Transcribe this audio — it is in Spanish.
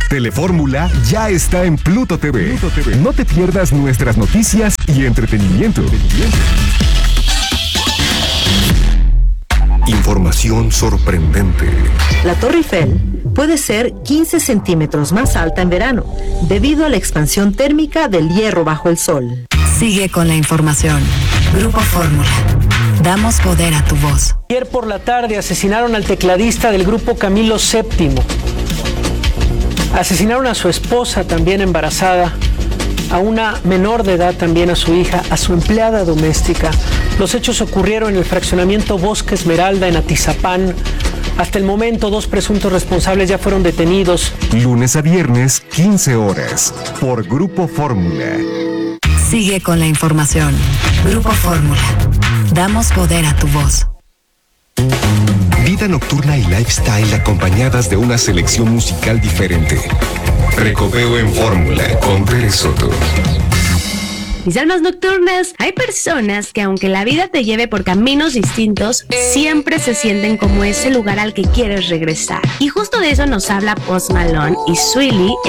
Telefórmula ya está en Pluto TV. No te pierdas nuestras noticias y entretenimiento. Información sorprendente. La Torre Eiffel puede ser 15 centímetros más alta en verano, debido a la expansión térmica del hierro bajo el sol. Sigue con la información. Grupo Fórmula. Damos poder a tu voz. Ayer por la tarde asesinaron al tecladista del grupo Camilo VII. Asesinaron a su esposa, también embarazada, a una menor de edad, también a su hija, a su empleada doméstica. Los hechos ocurrieron en el fraccionamiento Bosque Esmeralda en Atizapán. Hasta el momento, 2 presuntos responsables ya fueron detenidos. Lunes a viernes, 15 horas, por Grupo Fórmula. Sigue con la información. Grupo Fórmula. Damos poder a tu voz. Vida nocturna y lifestyle acompañadas de una selección musical diferente. Recopeo en Fórmula con Pérez Soto. Mis almas nocturnas, hay personas que aunque la vida te lleve por caminos distintos, siempre se sienten como ese lugar al que quieres regresar. Y justo de eso nos habla Post Malone y Swilly